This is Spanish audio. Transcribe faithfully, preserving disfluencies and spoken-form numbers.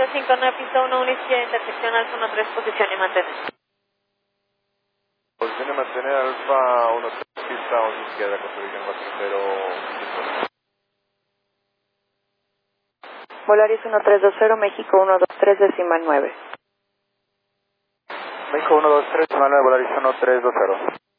cero cinco nueve, pista uno, uno izquierda, intersección Alfa uno tres, posición y mantener. Posición y mantener Alfa uno tres, pista uno izquierda, construcción cuatro cero. Volaris uno tres dos cero, México uno dos tres, decimal nueve. México uno dos tres, decimal nueve, Volaris uno tres dos cero.